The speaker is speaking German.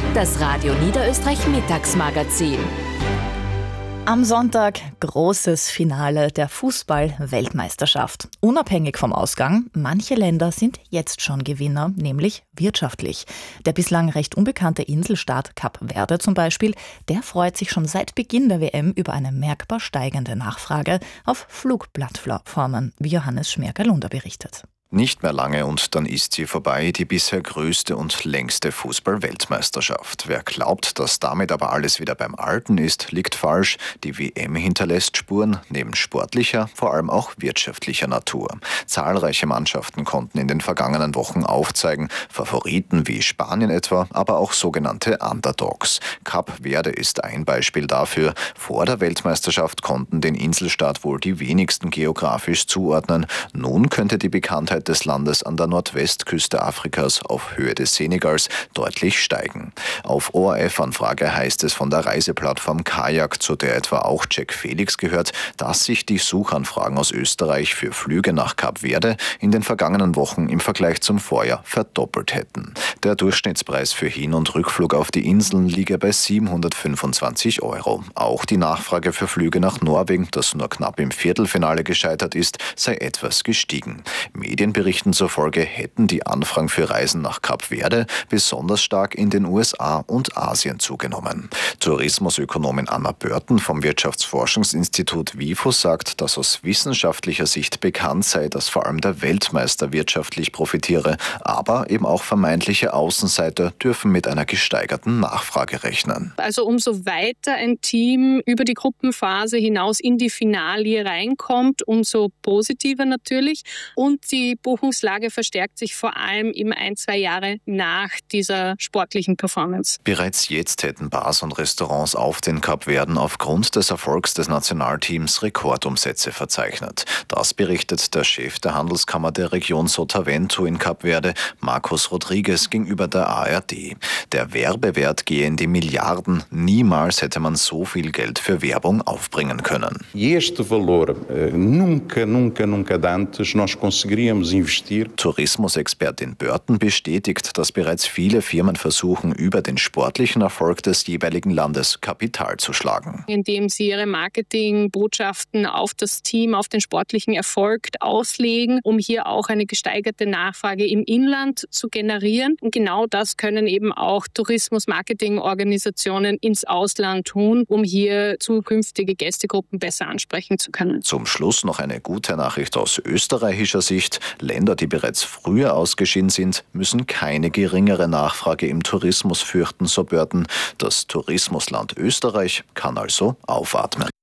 Das Radio Niederösterreich Mittagsmagazin. Am Sonntag großes Finale der Fußball-Weltmeisterschaft. Unabhängig vom Ausgang, manche Länder sind jetzt schon Gewinner, nämlich wirtschaftlich. Der bislang recht unbekannte Inselstaat Kap Verde zum Beispiel, der freut sich schon seit Beginn der WM über eine merkbar steigende Nachfrage auf Flugplattformen, wie Johannes Schmerker-Lunder berichtet. Nicht mehr lange und dann ist sie vorbei, die bisher größte und längste Fußball-Weltmeisterschaft. Wer glaubt, dass damit aber alles wieder beim Alten ist, liegt falsch. Die WM hinterlässt Spuren, neben sportlicher, vor allem auch wirtschaftlicher Natur. Zahlreiche Mannschaften konnten in den vergangenen Wochen aufzeigen, Favoriten wie Spanien etwa, aber auch sogenannte Underdogs. Kap Verde ist ein Beispiel dafür. Vor der Weltmeisterschaft konnten den Inselstaat wohl die wenigsten geografisch zuordnen. Nun könnte die Bekanntheit des Landes an der Nordwestküste Afrikas auf Höhe des Senegals deutlich steigen. Auf ORF-Anfrage heißt es von der Reiseplattform Kajak, zu der etwa auch Jack Felix gehört, dass sich die Suchanfragen aus Österreich für Flüge nach Kap Verde in den vergangenen Wochen im Vergleich zum Vorjahr verdoppelt hätten. Der Durchschnittspreis für Hin- und Rückflug auf die Inseln liege bei 725 €. Auch die Nachfrage für Flüge nach Norwegen, das nur knapp im Viertelfinale gescheitert ist, sei etwas gestiegen. Medienberichten zufolge hätten die Anfragen für Reisen nach Kap Verde besonders stark in den USA und Asien zugenommen. Tourismusökonomin Anna Börten vom Wirtschaftsforschungsinstitut WIFO sagt, dass aus wissenschaftlicher Sicht bekannt sei, dass vor allem der Weltmeister wirtschaftlich profitiere, aber eben auch vermeintliche Außenseiter dürfen mit einer gesteigerten Nachfrage rechnen. Also umso weiter ein Team über die Gruppenphase hinaus in die Finalie reinkommt, umso positiver natürlich. Und die Buchungslage verstärkt sich vor allem eben 1-2 Jahre nach dieser sportlichen Performance. Bereits jetzt hätten Bars und Restaurants auf den Kapverden aufgrund des Erfolgs des Nationalteams Rekordumsätze verzeichnet. Das berichtet der Chef der Handelskammer der Region Sotavento in Kap Verde, Marcos Rodrigues, gegenüber der ARD. Der Werbewert gehe in die Milliarden. Niemals hätte man so viel Geld für Werbung aufbringen können. Este valor nunca antes nós conseguiríamos investir. Tourismusexpertin Börten bestätigt, dass bereits viele Firmen versuchen, über den sportlichen Erfolg des jeweiligen Landes Kapital zu schlagen. Indem sie ihre Marketingbotschaften auf das Team, auf den sportlichen Erfolg auslegen, um hier auch eine gesteigerte Nachfrage im Inland zu generieren. Und genau das können eben auch Tourismus-Marketing-Organisationen ins Ausland tun, um hier zukünftige Gästegruppen besser ansprechen zu können. Zum Schluss noch eine gute Nachricht aus österreichischer Sicht. Länder, die bereits früher ausgeschieden sind, müssen keine geringere Nachfrage im Tourismus fürchten, so Börten. Das Tourismusland Österreich kann also aufatmen.